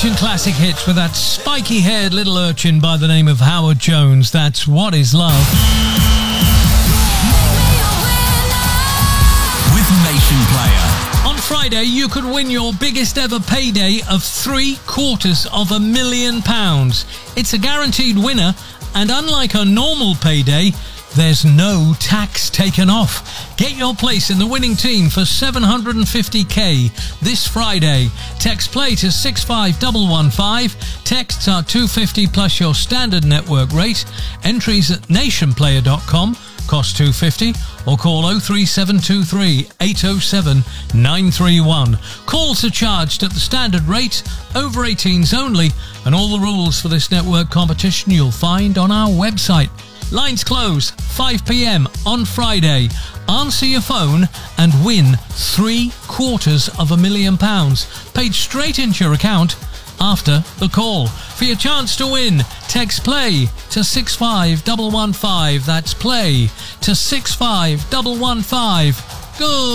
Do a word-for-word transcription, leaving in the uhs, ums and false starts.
Nation Classic Hits with that spiky-haired little urchin by the name of Howard Jones. That's What Is Love. With Nation Player. On Friday, you could win your biggest ever payday of three quarters of a million pounds. It's a guaranteed winner, and unlike a normal payday, there's no tax taken off. Get your place in the winning team for seven hundred fifty k this Friday. Text play to six five one one five. Texts are two hundred fifty plus your standard network rate. Entries at nation player dot com. Cost two hundred fifty, or call oh three seven two three eight oh seven nine three one. Calls are charged at the standard rate, over eighteens only, and all the rules for this network competition you'll find on our website. Lines close five p.m. on Friday. Answer your phone and win three quarters of a million pounds paid straight into your account after the call. For your chance to win, text play to six five one one five. That's play to six five one one five. Good.